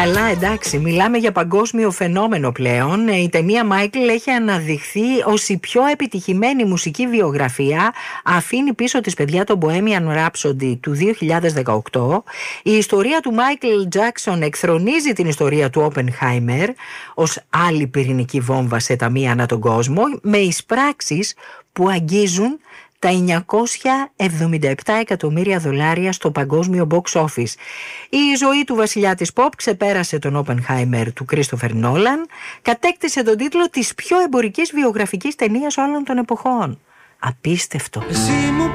Καλά, εντάξει, μιλάμε για παγκόσμιο φαινόμενο πλέον. Η ταινία Michael έχει αναδειχθεί ως η πιο επιτυχημένη μουσική βιογραφία. Αφήνει πίσω της, παιδιά, το Bohemian Rhapsody του 2018. Η ιστορία του Michael Jackson εκθρονίζει την ιστορία του Oppenheimer ως άλλη πυρηνική βόμβα σε ταμεία ανά τον κόσμο, με εισπράξεις που αγγίζουν τα 977 εκατομμύρια δολάρια στο παγκόσμιο box office. Η ζωή του βασιλιά της pop ξεπέρασε τον Oppenheimer του Christopher Nolan, κατέκτησε τον τίτλο της πιο εμπορικής βιογραφικής ταινίας όλων των εποχών. Απίστευτο.